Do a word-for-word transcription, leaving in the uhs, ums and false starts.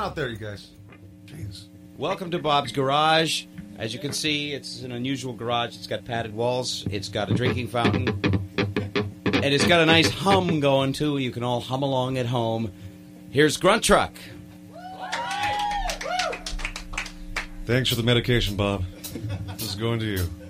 on out there, you guys. Jeez. Welcome to Bob's Garage. As you can see, it's an unusual garage. It's got padded walls. It's got a drinking fountain. And it's got a nice hum going, too. You can all hum along at home. Here's Grunt Truck. Thanks for the medication, Bob. This is going to you.